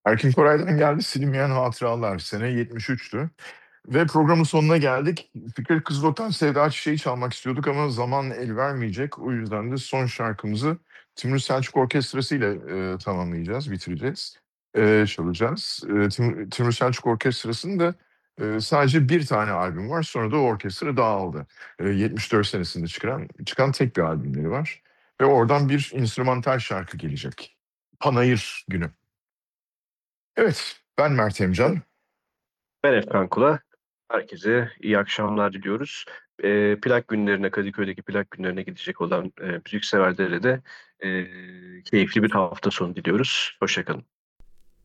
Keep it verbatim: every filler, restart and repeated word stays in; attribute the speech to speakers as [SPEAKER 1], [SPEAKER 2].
[SPEAKER 1] Erkin Koray'dan geldi Silinmeyen Hatıralar. Sene yetmiş üçtü ve programın sonuna geldik. Fikret Kızılok'tan Sevda Çiçeği çalmak istiyorduk ama zaman el vermeyecek. O yüzden de son şarkımızı Timur Selçuk Orkestrası ile e, tamamlayacağız, bitireceğiz. E, çalacağız. E, Tim, Timur Selçuk Orkestrası'nın da e, sadece bir tane albüm var. Sonra da o orkestra dağıldı. E, yetmiş dört senesinde çıkan, çıkan tek bir albümleri var. Ve oradan bir enstrümantal şarkı gelecek. Panayır Günü. Evet, ben Mert Emcan.
[SPEAKER 2] Ben Efkan Kula. Herkese iyi akşamlar diliyoruz. E, plak günlerine, Kadıköy'deki plak günlerine gidecek olan e, müzik severlere de e, keyifli bir hafta sonu diliyoruz. Hoşça kalın.